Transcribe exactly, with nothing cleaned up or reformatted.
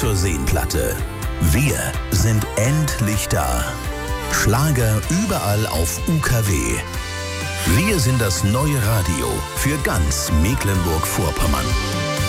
zur Seenplatte. Wir sind endlich da. Schlager überall auf U K W. Wir sind das neue Radio für ganz Mecklenburg-Vorpommern.